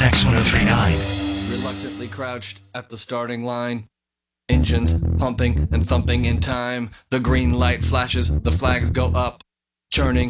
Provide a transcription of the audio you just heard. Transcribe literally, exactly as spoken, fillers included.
X one oh three point nine. Reluctantly crouched at the starting line. Engines pumping and thumping in time. The green light flashes, the flags go up. Churning